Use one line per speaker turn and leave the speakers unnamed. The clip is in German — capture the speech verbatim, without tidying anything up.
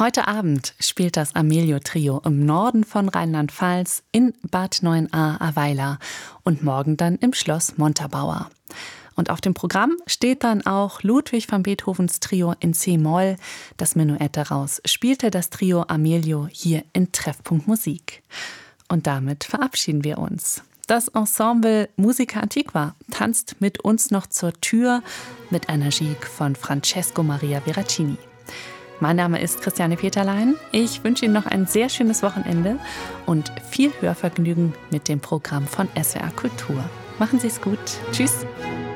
Heute Abend spielt das Amelio-Trio im Norden von Rheinland-Pfalz in Bad Neuenahr-Ahrweiler und morgen dann im Schloss Montabaur. Und auf dem Programm steht dann auch Ludwig van Beethovens Trio in C-Moll. Das Menuett daraus spielte das Trio Amelio hier in Treffpunkt Musik. Und damit verabschieden wir uns. Das Ensemble Musica Antiqua tanzt mit uns noch zur Tür mit einer Gigue von Francesco Maria Veracini. Mein Name ist Christiane Peterlein. Ich wünsche Ihnen noch ein sehr schönes Wochenende und viel Hörvergnügen mit dem Programm von S W R Kultur. Machen Sie es gut. Tschüss.